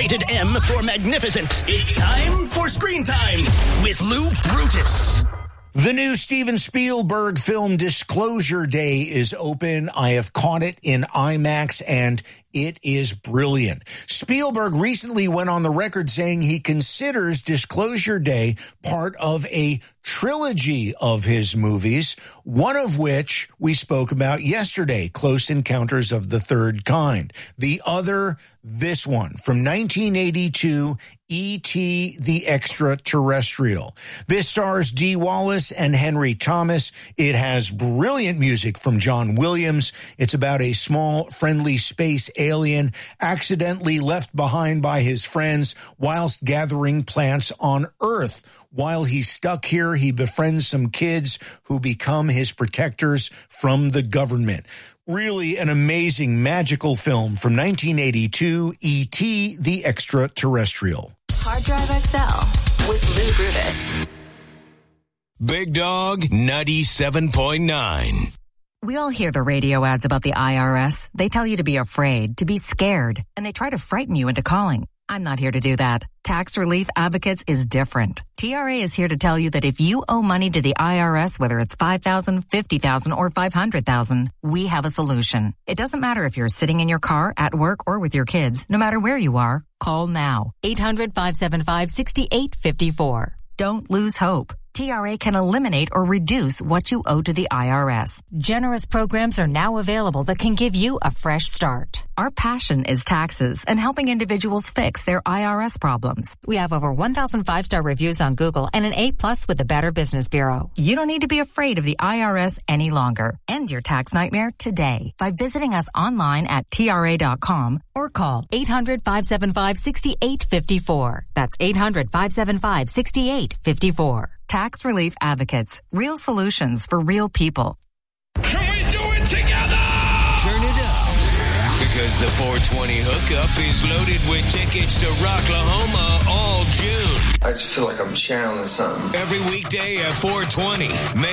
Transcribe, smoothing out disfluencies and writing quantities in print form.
Rated M for magnificent. It's time for Screen Time with Lou Brutus. The new Steven Spielberg film Disclosure Day is open. I have caught it in IMAX, and it is brilliant. Spielberg recently went on the record saying he considers Disclosure Day part of a trilogy of his movies, one of which we spoke about yesterday, Close Encounters of the Third Kind. The other, this one, from 1982, E.T. the Extraterrestrial. This stars Dee Wallace and Henry Thomas. It has brilliant music from John Williams. It's about a small, friendly space alien accidentally left behind by his friends whilst gathering plants on Earth. While he's stuck here, he befriends some kids who become his protectors from the government. Really an amazing, magical film from 1982, E.T. the Extraterrestrial. Hard Drive XL with Lou Brutus. Big Dog 97.9. We all hear the radio ads about the IRS. They tell you to be afraid, to be scared, and they try to frighten you into calling. I'm not here to do that. Tax Relief Advocates is different. TRA is here to tell you that if you owe money to the IRS, whether it's $5,000, $50,000, or $500,000, we have a solution. It doesn't matter if you're sitting in your car, at work, or with your kids. No matter where you are, call now. 800-575-6854. Don't lose hope. TRA can eliminate or reduce what you owe to the IRS. Generous programs are now available that can give you a fresh start. Our passion is taxes and helping individuals fix their IRS problems. We have over 1,000 5-star reviews on Google and an A+ with the Better Business Bureau. You don't need to be afraid of the IRS any longer. End your tax nightmare today by visiting us online at TRA.com or call 800-575-6854. That's 800-575-6854. Tax Relief Advocates. Real solutions for real people. Can we do it together? Turn it up. Because the 420 hookup is loaded with tickets to Rocklahoma all June. I just feel like I'm channeling something. Every weekday at 420.